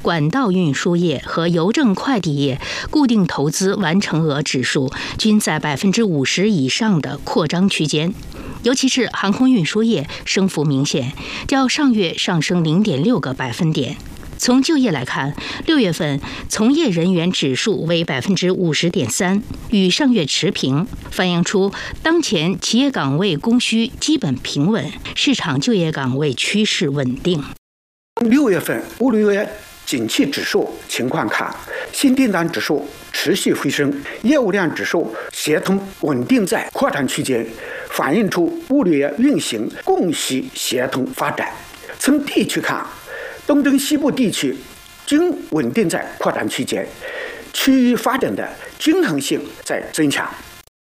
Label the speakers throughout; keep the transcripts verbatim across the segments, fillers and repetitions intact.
Speaker 1: 管道运输业和邮政快递业固定投资完成额指数均在百分之五十以上的扩张区间。尤其是航空运输业升幅明显，较上月上升零点六个百分点。从就业来看，六月份从业人员指数为百分之五十点三，与上月持平，反映出当前企业岗位供需基本平稳，市场就业岗位趋势稳定。
Speaker 2: 六月份物流业景气指数情况看，新订单指数持续回升，业务量指数协同稳定在扩张区间，反映出物流业运行供需协同发展。从地区看，东中西部地区均稳定在扩张区间，区域发展的均衡性在增强。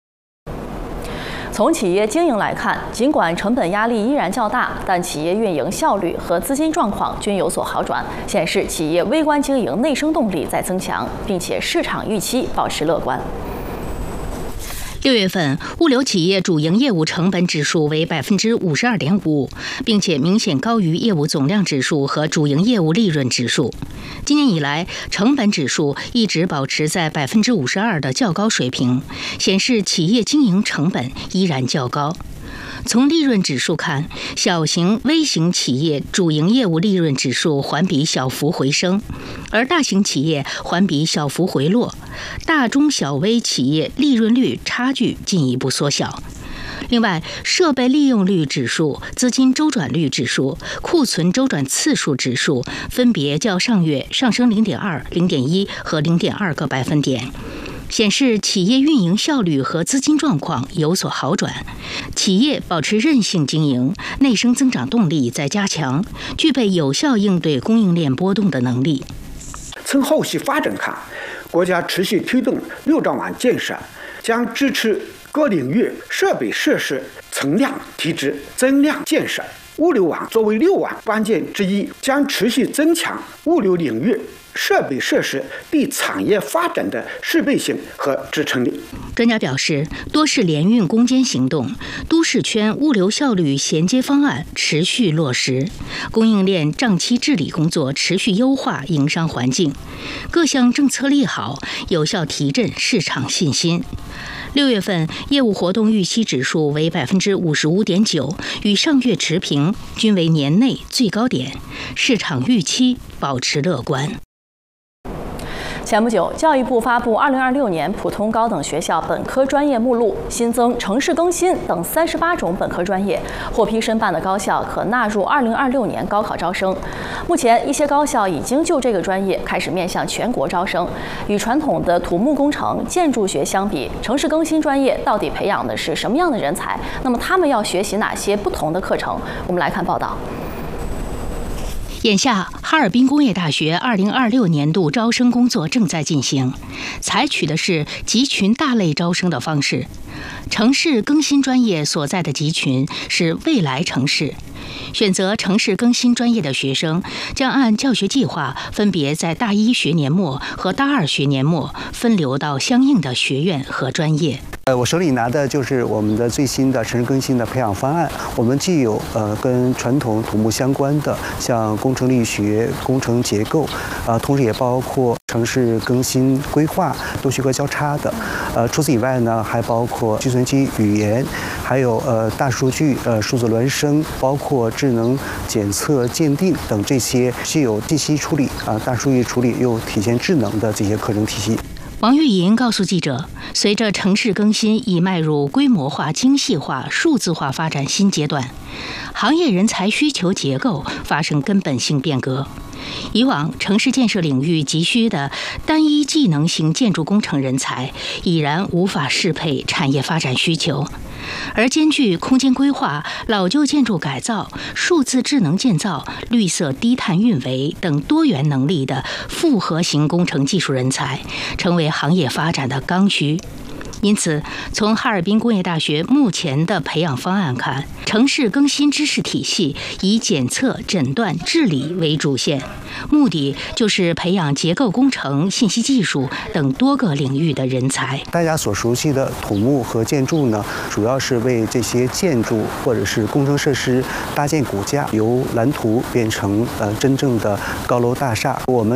Speaker 3: 从企业经营来看，尽管成本压力依然较大，但企业运营效率和资金状况均有所好转，显示企业微观经营内生动力在增强，并且市场预期保持乐观。
Speaker 1: 六月份，物流企业主营业务成本指数为百分之五十二点五，并且明显高于业务总量指数和主营业务利润指数。今年以来，成本指数一直保持在百分之五十二的较高水平，显示企业经营成本依然较高。从利润指数看，小型、微型企业主营业务利润指数环比小幅回升，而大型企业环比小幅回落，大中小微企业利润率差距进一步缩小。另外，设备利用率指数、资金周转率指数、库存周转次数指数分别较上月上升零点二、零点一和零点二个百分点。显示企业运营效率和资金状况有所好转，企业保持韧性经营，内生增长动力在加强，具备有效应对供应链波动的能力。
Speaker 2: 从后续发展看，国家持续推动六兆网建设，将支持各领域设备设施存量提质、增量建设。物流网作为六网关键之一，将持续增强物流领域设备设施对产业发展的适配性和支撑力。
Speaker 1: 专家表示，多式联运攻坚行动、都市圈物流效率衔接方案持续落实，供应链账期治理工作持续优化营商环境，各项政策利好，有效提振市场信心。六月份业务活动预期指数为百分之五十五点九，与上月持平，均为年内最高点，市场预期保持乐观。
Speaker 3: 前不久，教育部发布二零二六年普通高等学校本科专业目录，新增城市更新等三十八种本科专业，获批申办的高校可纳入二零二六年高考招生。目前，一些高校已经就这个专业开始面向全国招生。与传统的土木工程、建筑学相比，城市更新专业到底培养的是什么样的人才？那么他们要学习哪些不同的课程？我们来看报道。
Speaker 1: 眼下，哈尔滨工业大学二零二六年度招生工作正在进行，采取的是集群大类招生的方式。城市更新专业所在的集群是未来城市，选择城市更新专业的学生将按教学计划分别在大一学年末和大二学年末分流到相应的学院和专业。
Speaker 4: 呃，我手里拿的就是我们的最新的城市更新的培养方案。我们既有呃跟传统土木相关的，像工程力学、工程结构，啊、呃，同时也包括城市更新规划、多学科交叉的。呃，除此以外呢，还包括计算机语言，还有呃大数据、呃数字孪生，包括智能检测鉴定等这些既有信息处理啊、呃、大数据处理又体现智能的这些课程体系。
Speaker 1: 王玉莹告诉记者，随着城市更新已迈入规模化、精细化、数字化发展新阶段，行业人才需求结构发生根本性变革。以往城市建设领域急需的单一技能型建筑工程人才，已然无法适配产业发展需求。而兼具空间规划、老旧建筑改造、数字智能建造、绿色低碳运维等多元能力的复合型工程技术人才，成为行业发展的刚需。因此，从哈尔滨工业大学目前的培养方案看，城市更新知识体系以检测、诊断、治理为主线，目的就是培养结构工程、信息技术等多个领域的人才。
Speaker 4: 大家所熟悉的土木和建筑呢，主要是为这些建筑或者是工程设施搭建骨架，由蓝图变成呃真正的高楼大厦。我们